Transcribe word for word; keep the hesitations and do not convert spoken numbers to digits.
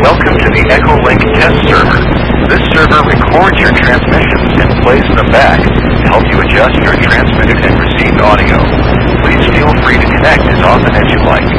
Welcome to the EchoLink test server. This server records your transmissions and plays them back to help you adjust your transmitted and received audio. Please feel free to connect as often as you like.